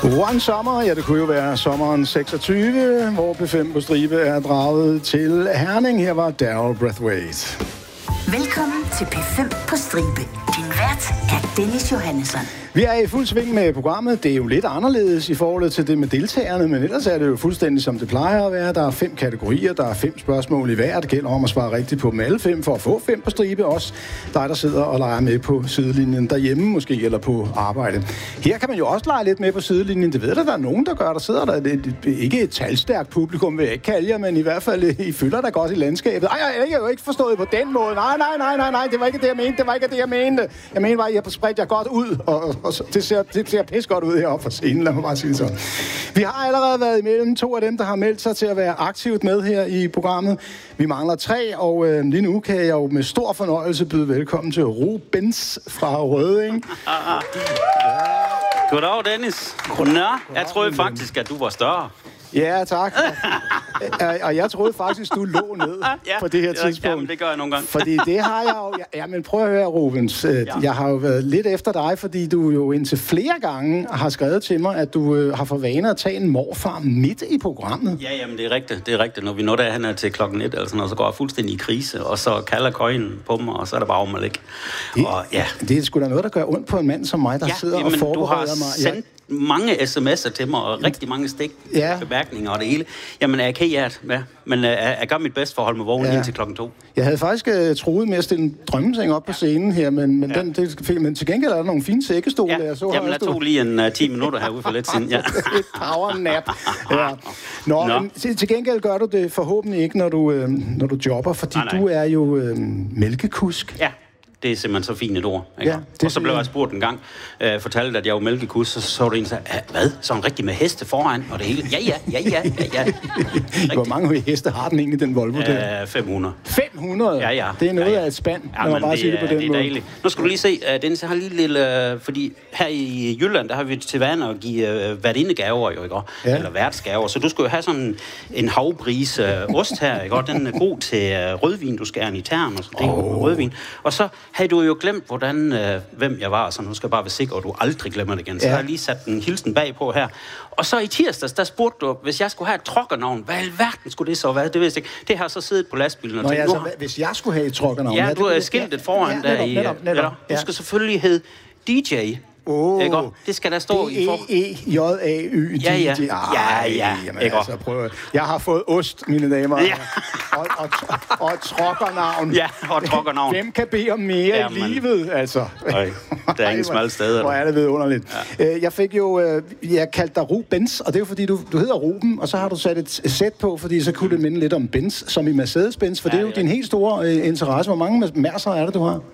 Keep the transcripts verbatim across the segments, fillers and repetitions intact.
One Summer, ja det kunne jo være sommeren seksogtyve, hvor P fem på stribe er draget til Herning. Her var Daryl Braithwaite. Velkommen til P fem på stribe. Din vært er Dennis Johannesson. Vi er i fuld sving med programmet. Det er jo lidt anderledes i forhold til det med deltagerne, men ellers er det jo fuldstændig som det plejer at være. Der er fem kategorier, der er fem spørgsmål i hver. Det gælder om at svare rigtigt på dem alle fem for at få fem på stribe. Også dig, der sidder og leger med på sidelinjen derhjemme måske, eller på arbejde. Her kan man jo også lege lidt med på sidelinjen. Det ved der, der er nogen, der gør. Der sidder der et, ikke et talstærkt publikum, vil jeg ikke kalde jer, men i hvert fald I følger der godt i landskabet. Ej, jeg er jo ikke forstået på den måde. Nej, nej, nej, nej, nej, det var ikke det, jeg mente. Det var ikke det, jeg mente. Jeg mener bare, at I har spredt jer godt ud, og Og så, det, ser, det ser pis godt ud heroppe for scenen, lad mig bare sige det sådan. Vi har allerede været imellem to af dem, der har meldt sig til at være aktivt med her i programmet. Vi mangler tre, og øh, lige nu kan jeg jo med stor fornøjelse byde velkommen til Rubens fra Rødding. Ja. Goddag, Dennis. Nå, jeg troede faktisk, at du var større. Ja, tak. Og jeg troede faktisk, du lå ned ja, på det her tidspunkt. Jamen, det gør jeg nogle gange. Fordi det har jeg jo... Ja, men prøv at høre, Rubens. Ja. Jeg har jo været lidt efter dig, fordi du jo indtil flere gange har skrevet til mig, at du øh, har for vane at tage en morfar midt i programmet. Ja, jamen, det er rigtigt. Det er rigtigt. Når vi når derhen er til klokken et, eller sådan noget, så går jeg fuldstændig i krise, og så kalder køjen på mig, og så er der bare om at lægge. Det, og, ja. det er sgu da noget, der gør ondt på en mand som mig, der ja, sidder jamen, og forbereder mig. Du har sendt ja. mange sms'er til mig, og rigtig mange stik, ja. bemærkninger og det hele. Jamen, jeg er kæjert, ja. Men uh, jeg gør mit bedste for at holde mig vågen ja. indtil klokken to. Jeg havde faktisk uh, troet med at stille en drømmeseng op på scenen her, men, men, ja. den, det, men til gengæld er der nogle fine sækkestole. Ja. Jeg så Jamen, jeg tog lige en uh, ti minutter herude for lidt siden. Ja. Et powernap. Ja. Nå, Nå. Men til, til gengæld gør du det forhåbentlig ikke, når du, øh, når du jobber, fordi nej, nej. du er jo øh, mælkekusk. Ja. Det er simpelthen så fint et ord. Ikke? Ja, og så blev jeg spurgt en gang, øh, fortalte, at jeg var mælkekus, så så du en, så hvad? Sådan rigtig med heste foran og det hele? Ja, ja, ja, ja, ja, ja. Hvor mange heste har den egentlig, den Volvo der? Øh, fem hundrede. fem hundrede? Ja, ja. Det er noget ja, ja. af et spand, ja, når man bare det, siger det på den det er måde. Dejligt. Nu skal du lige se, uh, Dennis, jeg har lige lille, uh, fordi her i Jylland, der har vi til vane at give uh, værtindegaver, jo, ikke? Ja. Eller værtsgaver, så du skal jo have sådan en havbris uh, ost her, ikke? Den er god til uh, rødvin, du skærer i tern, og så det er oh. rødvin. Og så havde du jo glemt, hvordan, øh, hvem jeg var, så nu skal jeg bare være sikker, at du aldrig glemmer det igen. Så ja. jeg har lige sat en hilsen bagpå her. Og så i tirsdags, der spurgte du, hvis jeg skulle have et truckernavn, hvad i alverden skulle det så være? Det vidste jeg ikke. Det har så siddet på lastbilen og Nå, tænkt, ja, altså, har... hvis jeg skulle have et truckernavn... Ja, ja du har det, skiltet ja, foran ja, netop, der i... Netop, netop, netop. ja. Du skal selvfølgelig hedde D J. Oh, ikke? Det skal der stå i for... D E E J A Y D J. Ja, ja. Ja, ja. Jamen, altså, prøv. Jeg har fået ost, mine damer. Ja. Og, og, og, og trokkernavn. Ja, og trokkernavn. Hvem kan bede om mere ja, i man... livet, altså? Øj, der er ingen smalle steder. Hvor er det vidunderligt. Ja. Jeg fik jo... Jeg kaldte dig Rubens, og det er jo fordi, du, du hedder Ruben, og så har du sat et sæt på, fordi så kunne det minde lidt om Benz, som i Mercedes-Benz, for ja, det er jo ja. din helt store uh, interesse. Hvor mange Mercer er det, du har?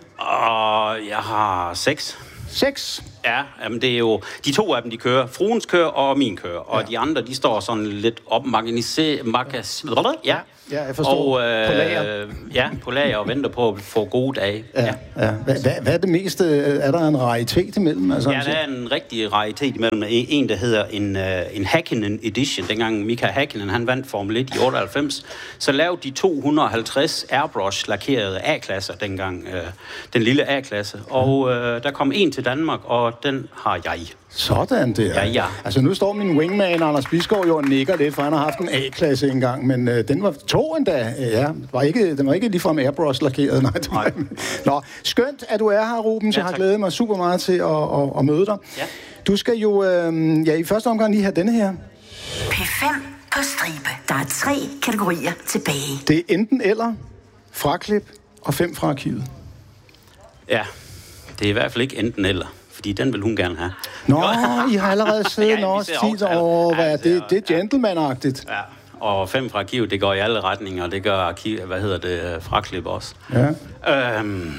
Og jeg har seks. Seks? Ja, jamen det er jo... De to af dem, de kører. Fruens kører og min kører. Og ja. de andre, de står sådan lidt opmaganiseret... Magas... Ja. Ja, jeg forstår. Og, øh, på lager. Ja, på lager og venter på at få gode dage. Ja, ja. ja. Hvad, hvad, hvad er det meste? Er der en raritet imellem? Altså, ja, der er en rigtig raritet imellem. En, der hedder en, uh, en Hakkinen Edition. Dengang Mika Hakkinen, han vandt Formel et i otteoghalvfems, så lavede de to hundrede og halvtreds airbrush-lakerede A-klasser dengang. Uh, den lille A-klasse. Og uh, der kom en til Danmark, og den har jeg. Sådan der. Ja, ja. Altså nu står min wingman, Anders Bisgaard, jo og nikker lidt, for han har haft en A-klasse engang, men øh, den var to endda. Ja, var ikke, den var ikke ligefrem airbrush-lakeret, nej. nej. Nå, skønt, at du er her, Ruben, så ja, jeg har glædet mig super meget til at, at, at møde dig. Ja. Du skal jo øh, ja, i første omgang lige have denne her. P fem på stribe. Der er tre kategorier tilbage. Det er enten eller, fraklip og fem fra arkivet. Ja, det er i hvert fald ikke enten eller. Fordi den vil hun gerne have. Nå, I har allerede siddet og tit over, hvad ja, det, det er gentleman-agtigt. Ja, og fem fra arkivet, det går i alle retninger, og det gør arkiv, hvad hedder det, fraklip også. Ja. Øhm,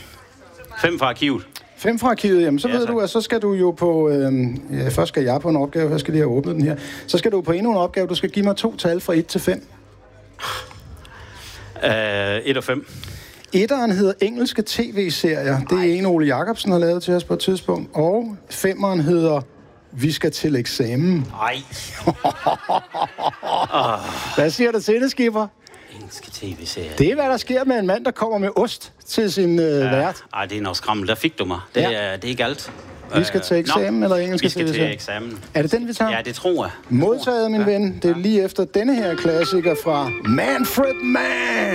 fem fra arkivet. Fem fra arkivet, jamen så ja, ved tak. du, at så skal du jo på... Øhm, ja, først skal jeg på en opgave, jeg skal lige have åbnet den her. Så skal du på endnu en opgave, du skal give mig to tal fra et til fem. Øh, et og fem. Etteren hedder engelske tv-serier. Det er en, Ole Jacobsen har lavet til os på et tidspunkt. Og femmeren hedder Vi skal til eksamen. Nej. Hvad siger du til det, skipper? Engelske tv-serier. Det er, hvad der sker med en mand, der kommer med ost til sin øh, ja. vært. Ej, det er noget skrammel. Der fik du mig. Det, ja. er, det er ikke alt. Vi skal til eksamen, Nå, eller engelsk? Vi skal til eksamen. Er det den, vi tager? Ja, det tror jeg. Modtaget, min ja. ven. Det er lige efter denne her klassiker fra Manfred Mann.